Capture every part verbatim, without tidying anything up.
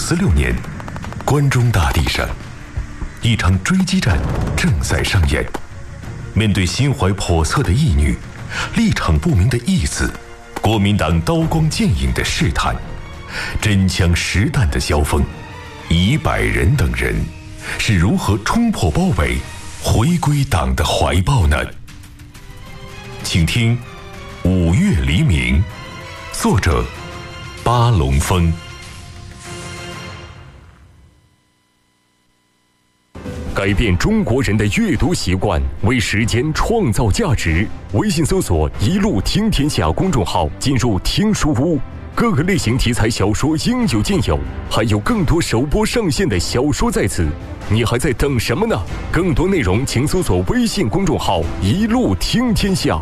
四六年，关中大地上，一场追击战正在上演。面对心怀叵测的义女，立场不明的义子，国民党刀光剑影的试探，真枪实弹的交锋，一百人等人是如何冲破包围，回归党的怀抱呢？请听《五月黎明》，作者巴龙峰。改变中国人的阅读习惯，为时间创造价值。微信搜索“一路听天下”公众号，进入听书屋，各个类型题材小说应有尽有，还有更多首播上线的小说在此。你还在等什么呢？更多内容请搜索微信公众号“一路听天下”。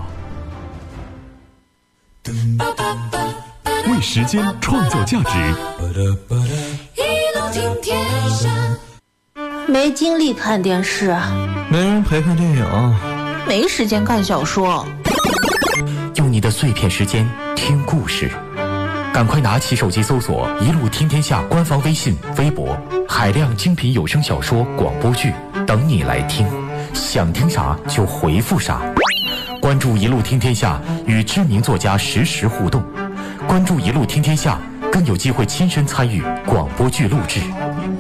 为时间创造价值， 一路听天下。 没精力看电视， 没人陪看电影， 没时间看小说。 用你的碎片时间听故事，赶快拿起手机搜索“一路听天下”官方微信、微博，海量精品有声小说、广播剧等你来听。想听啥就回复啥。关注“一路听天下”，与知名作家实时互动。关注“一路听天下”，更有机会亲身参与广播剧录制。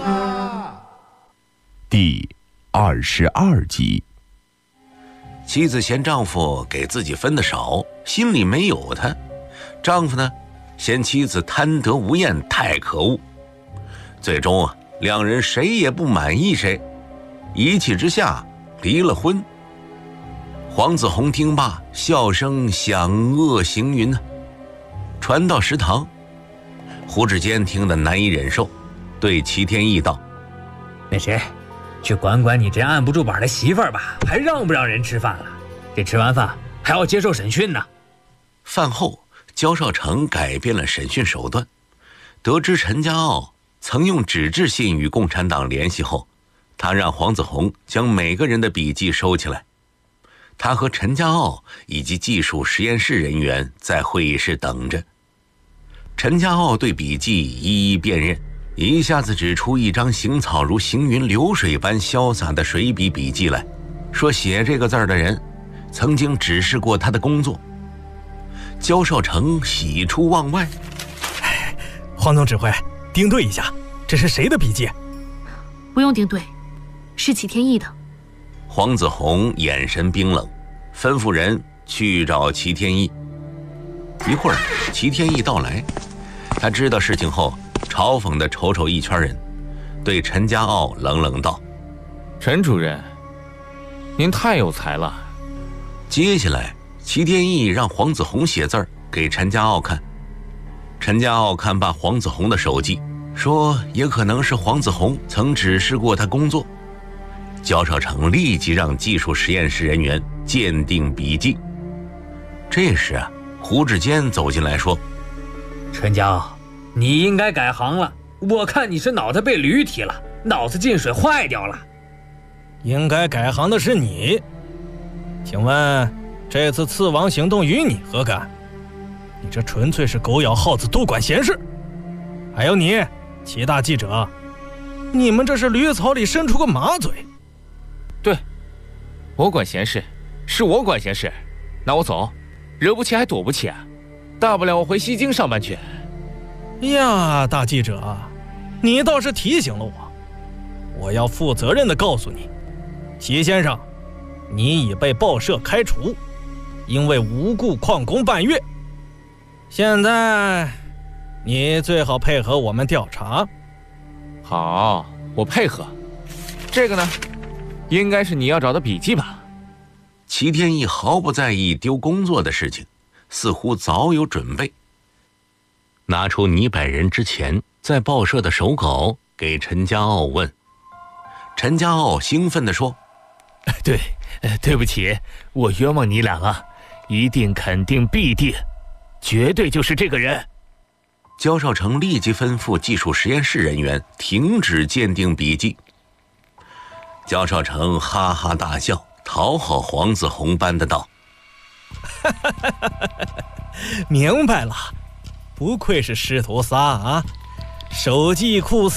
第二十二集。 妻子嫌丈夫给自己分的少，心里没有他；丈夫呢，嫌妻子贪得无厌，太可恶。最终啊，两人谁也不满意谁，一气之下离了婚。黄子弘听罢，笑声响遏行云呢、啊，传到食堂。胡志坚听得难以忍受，对齐天意道：“ 那谁，去管管你这按不住板的媳妇儿吧，还让不让人吃饭了？这吃完饭还要接受审讯呢。” 饭后，焦少成改变了审讯手段，得知陈家傲曾用纸质信与共产党联系后，他让黄子弘将每个人的笔记收起来。他和陈家傲以及技术实验室人员在会议室等着。陈家傲对笔记一一辨认，一下子指出一张行草如行云流水般潇洒的水笔笔记来，说写这个字的人曾经指示过他的工作。焦少成喜出望外：“ 黄总指挥，盯对一下，这是谁的笔记？”“ 不用盯对，是齐天意的。” 黄子弘眼神冰冷，吩咐人去找齐天意。一会儿，齐天意到来，他知道事情后，嘲讽地瞅瞅一圈人，对陈家傲冷冷道：“ 陈主任，您太有才了。” 接下来，齐天意让黄子弘写字儿给陈家傲看。陈家傲看罢黄子弘的手记，说也可能是黄子弘曾指示过他工作。焦少成立即让技术实验室人员鉴定笔记。这时啊，胡志坚走进来说：“ 陈家傲，你应该改行了，我看你是脑袋被驴踢了，脑子进水坏掉了。”“ 应该改行的是你，请问这次刺王行动与你何干？你这纯粹是狗咬耗子多管闲事。还有你齐大记者，你们这是驴槽里伸出个马嘴。”“ 对，我管闲事，是我管闲事，那我走，惹不起还躲不起啊，大不了我回西京上班去。”“ 呀，大记者，你倒是提醒了我，我要负责任地告诉你，齐先生，你已被报社开除，因为无故旷工半月。现在你最好配合我们调查。”“ 好，我配合。这个呢，应该是你要找的笔记吧？” 齐天意毫不在意丢工作的事情，似乎早有准备。拿出拟百人之前在报社的手稿给陈家傲问。陈家傲兴奋地说：“ 对，对不起，我冤枉你俩了，一定肯定必定，绝对就是这个人。” 焦少成立即吩咐技术实验室人员停止鉴定笔记。焦少成哈哈大笑，讨好黄子弘般的道：“ 明白了，不愧是师徒仨啊，手记库